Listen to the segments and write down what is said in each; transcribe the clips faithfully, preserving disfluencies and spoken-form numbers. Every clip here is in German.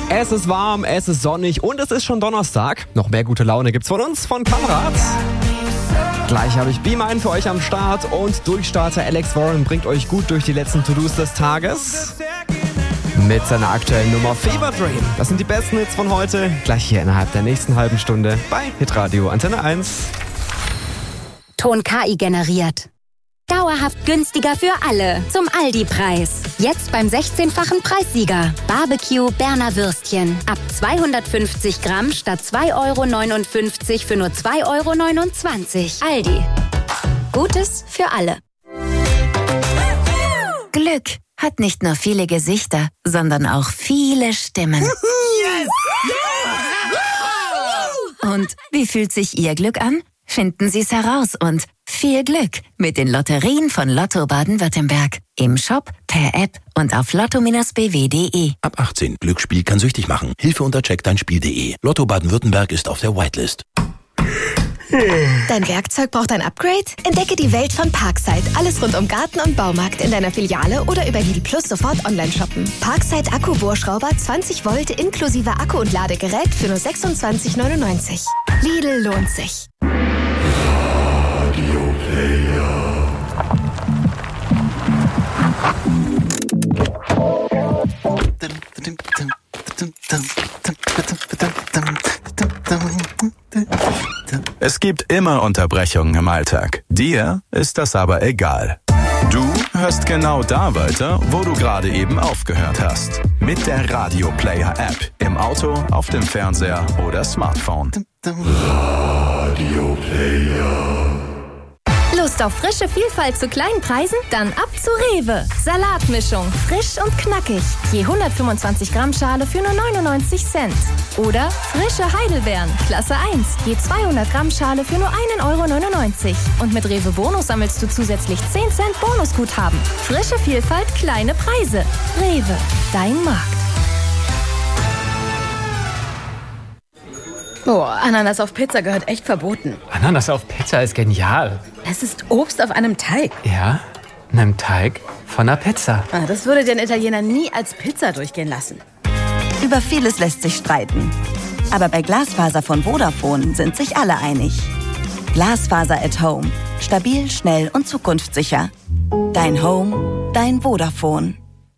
Es ist warm, es ist sonnig und es ist schon Donnerstag. Noch mehr gute Laune gibt's von uns, von Kamerad. Gleich habe ich Be Mine für euch am Start und Durchstarter Alex Warren bringt euch gut durch die letzten To-Dos des Tages. Mit seiner aktuellen Nummer Fever Dream. Das sind die besten Hits von heute. Gleich hier innerhalb der nächsten halben Stunde bei Hitradio Antenne eins. Ton K I generiert. Dauerhaft günstiger für alle. Zum Aldi-Preis. Jetzt beim sechzehnfachen Preissieger. Barbecue Berner Würstchen. Ab zweihundertfünfzig Gramm statt zwei Euro neunundfünfzig für nur zwei Euro neunundzwanzig. Aldi. Gutes für alle. Glück hat nicht nur viele Gesichter, sondern auch viele Stimmen. Yes! Und wie fühlt sich Ihr Glück an? Finden Sie es heraus und viel Glück mit den Lotterien von Lotto Baden-Württemberg. Im Shop, per App und auf lotto Bindestrich b w punkt d e. Ab achtzehn. Glücksspiel kann süchtig machen. Hilfe unter check dein spiel punkt d e. Lotto Baden-Württemberg ist auf der Whitelist. Dein Werkzeug braucht ein Upgrade? Entdecke die Welt von Parkside. Alles rund um Garten und Baumarkt in deiner Filiale oder über Lidl Plus sofort online shoppen. Parkside Akku-Bohrschrauber zwanzig Volt inklusive Akku und Ladegerät für nur sechsundzwanzig neunundneunzig. Lidl lohnt sich. Radio Player. Es gibt immer Unterbrechungen im Alltag. Dir ist das aber egal. Du hörst genau da weiter, wo du gerade eben aufgehört hast. Mit der Radio Player App. Im Auto, auf dem Fernseher oder Smartphone. Radio Player. Lust auf frische Vielfalt zu kleinen Preisen? Dann ab zu Rewe. Salatmischung, frisch und knackig. Je hundertfünfundzwanzig Gramm Schale für nur neunundneunzig Cent. Oder frische Heidelbeeren, Klasse eins. Je zweihundert Gramm Schale für nur ein Euro neunundneunzig. Und mit Rewe Bonus sammelst du zusätzlich zehn Cent Bonusguthaben. Frische Vielfalt, kleine Preise. Rewe, dein Markt. Boah, Ananas auf Pizza gehört echt verboten. Ananas auf Pizza ist genial. Es ist Obst auf einem Teig. Ja, einem Teig von einer Pizza. Ah, das würde den Italiener nie als Pizza durchgehen lassen. Über vieles lässt sich streiten. Aber bei Glasfaser von Vodafone sind sich alle einig. Glasfaser at Home. Stabil, schnell und zukunftssicher. Dein Home, dein Vodafone.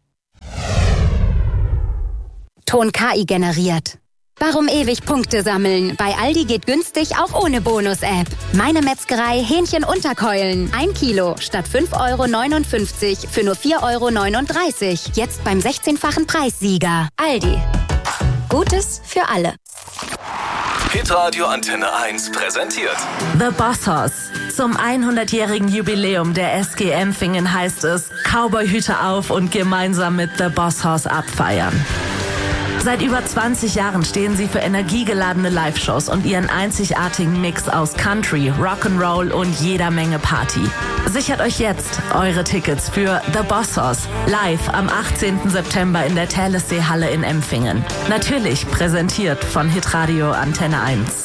Ton K I generiert. Warum ewig Punkte sammeln? Bei Aldi geht günstig auch ohne Bonus-App. Meine Metzgerei Hähnchen-Unterkeulen. Ein Kilo statt fünf Euro neunundfünfzig für nur vier Euro neununddreißig. Jetzt beim sechzehnfachen Preissieger. Aldi. Gutes für alle. Hitradio Antenne eins präsentiert The Boss Hoss. Zum hundertjährigen Jubiläum der S G Empfingen heißt es, Cowboy-Hüte auf und gemeinsam mit The Boss Hoss abfeiern. Seit über zwanzig Jahren stehen sie für energiegeladene Live-Shows und ihren einzigartigen Mix aus Country, Rock'n'Roll und jeder Menge Party. Sichert euch jetzt eure Tickets für The Boss Hoss live am achtzehnten September in der Telesee-Halle in Empfingen. Natürlich präsentiert von Hitradio Antenne eins.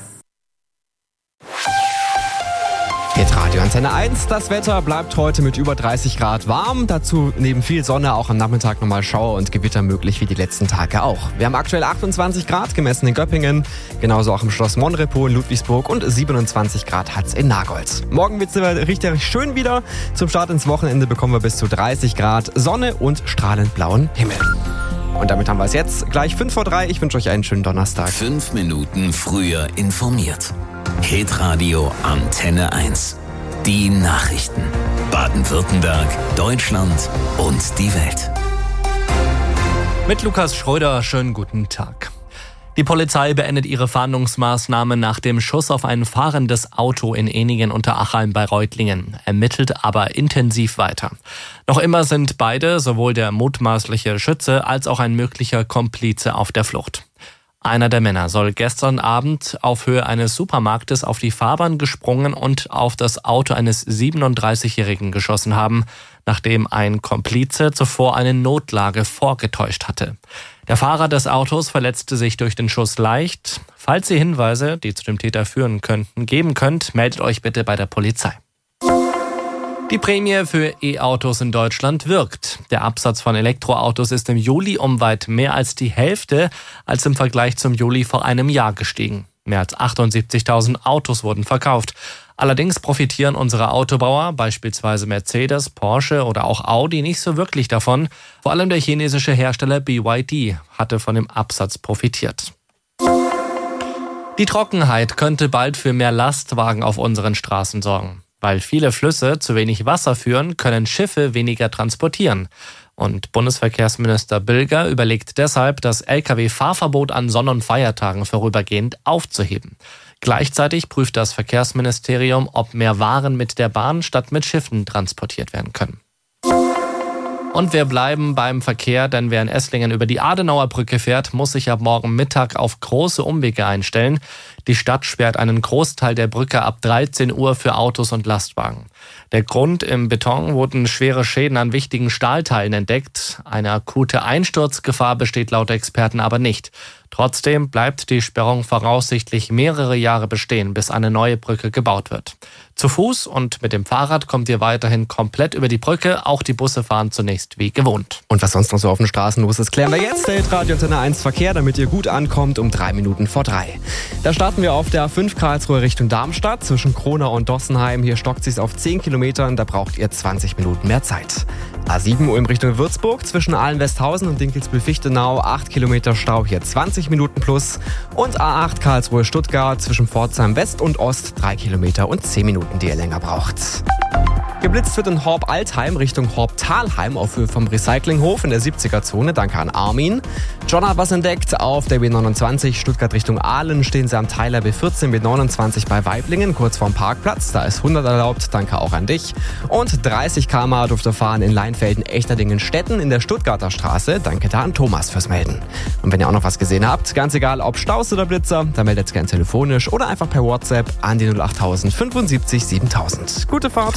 Hitradio Antenne eins. Das Wetter bleibt heute mit über dreißig Grad warm. Dazu neben viel Sonne auch am Nachmittag nochmal Schauer und Gewitter möglich wie die letzten Tage auch. Wir haben aktuell achtundzwanzig Grad gemessen in Göppingen, genauso auch im Schloss Monrepo in Ludwigsburg und siebenundzwanzig Grad hat's in Nagold. Morgen wird's richtig schön wieder. Zum Start ins Wochenende bekommen wir bis zu dreißig Grad, Sonne und strahlend blauen Himmel. Und damit haben wir es jetzt. Gleich fünf vor drei. Ich wünsche euch einen schönen Donnerstag. Fünf Minuten früher informiert. Hitradio Antenne eins. Die Nachrichten. Baden-Württemberg, Deutschland und die Welt. Mit Lukas Schröder, schönen guten Tag. Die Polizei beendet ihre Fahndungsmaßnahmen nach dem Schuss auf ein fahrendes Auto in Ehningen unter Achalm bei Reutlingen, ermittelt aber intensiv weiter. Noch immer sind beide, sowohl der mutmaßliche Schütze als auch ein möglicher Komplize, auf der Flucht. Einer der Männer soll gestern Abend auf Höhe eines Supermarktes auf die Fahrbahn gesprungen und auf das Auto eines siebenunddreißigjährigen geschossen haben, nachdem ein Komplize zuvor eine Notlage vorgetäuscht hatte. Der Fahrer des Autos verletzte sich durch den Schuss leicht. Falls ihr Hinweise, die zu dem Täter führen könnten, geben könnt, meldet euch bitte bei der Polizei. Die Prämie für E-Autos in Deutschland wirkt. Der Absatz von Elektroautos ist im Juli um weit mehr als die Hälfte als im Vergleich zum Juli vor einem Jahr gestiegen. Mehr als achtundsiebzigtausend Autos wurden verkauft. Allerdings profitieren unsere Autobauer, beispielsweise Mercedes, Porsche oder auch Audi, nicht so wirklich davon. Vor allem der chinesische Hersteller B Y D hatte von dem Absatz profitiert. Die Trockenheit könnte bald für mehr Lastwagen auf unseren Straßen sorgen. Weil viele Flüsse zu wenig Wasser führen, können Schiffe weniger transportieren. Und Bundesverkehrsminister Bilger überlegt deshalb, das L K W-Fahrverbot an Sonn- und Feiertagen vorübergehend aufzuheben. Gleichzeitig prüft das Verkehrsministerium, ob mehr Waren mit der Bahn statt mit Schiffen transportiert werden können. Und wir bleiben beim Verkehr, denn wer in Esslingen über die Adenauer Brücke fährt, muss sich ab morgen Mittag auf große Umwege einstellen. Die Stadt sperrt einen Großteil der Brücke ab dreizehn Uhr für Autos und Lastwagen. Der Grund: im Beton wurden schwere Schäden an wichtigen Stahlteilen entdeckt. Eine akute Einsturzgefahr besteht laut Experten aber nicht. Trotzdem bleibt die Sperrung voraussichtlich mehrere Jahre bestehen, bis eine neue Brücke gebaut wird. Zu Fuß und mit dem Fahrrad kommt ihr weiterhin komplett über die Brücke. Auch die Busse fahren zunächst wie gewohnt. Und was sonst noch so auf den Straßen los ist, klären wir jetzt. Der Hitradio Antenne eins Verkehr, damit ihr gut ankommt, um drei Minuten vor drei. Da starten wir auf der A fünf Karlsruhe Richtung Darmstadt zwischen Kronau und Dossenheim. Hier stockt sich's auf zehn Kilometern, da braucht ihr zwanzig Minuten mehr Zeit. A sieben Ulm Richtung Würzburg zwischen Ahlen-Westhausen und Dinkelsbühl-Fichtenau, acht Kilometer Stau, hier zwanzig Minuten plus. Und A acht Karlsruhe Stuttgart zwischen Pforzheim West und Ost, drei Kilometer und zehn Minuten, die ihr länger braucht. Geblitzt wird in Horb-Altheim Richtung Horb-Talheim auf Höhe vom Recyclinghof in der siebziger-Zone. Danke an Armin. John hat was entdeckt. Auf der B neunundzwanzig Stuttgart Richtung Aalen stehen sie am Teiler B vierzehn, B neunundzwanzig bei Weiblingen, kurz vorm Parkplatz. Da ist hundert erlaubt. Danke auch an dich. Und dreißig Kilometer pro Stunde durfte fahren in Leinfelden, Echterdingen, Stetten in der Stuttgarter Straße. Danke da an Thomas fürs Melden. Und wenn ihr auch noch was gesehen habt, ganz egal ob Staus oder Blitzer, dann meldet gerne telefonisch oder einfach per WhatsApp an die null acht null null fünfundsiebzig siebentausend. Gute Fahrt.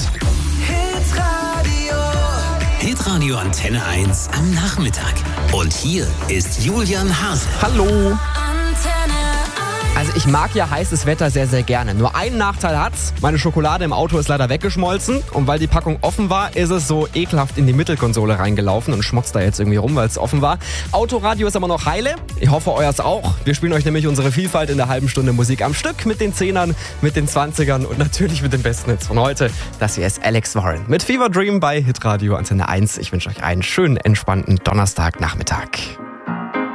Hitradio Antenne eins am Nachmittag. Und hier ist Julian Hase. Hallo. Also ich mag ja heißes Wetter sehr, sehr gerne. Nur einen Nachteil hat's. Meine Schokolade im Auto ist leider weggeschmolzen. Und weil die Packung offen war, ist es so ekelhaft in die Mittelkonsole reingelaufen und schmotzt da jetzt irgendwie rum, weil es offen war. Autoradio ist aber noch heile. Ich hoffe, euers auch. Wir spielen euch nämlich unsere Vielfalt in der halben Stunde Musik am Stück mit den Zehnern, mit den Zwanzigern und natürlich mit den besten Hits von heute. Das hier ist Alex Warren mit Fever Dream bei Hitradio Antenne eins. Ich wünsche euch einen schönen, entspannten Donnerstagnachmittag.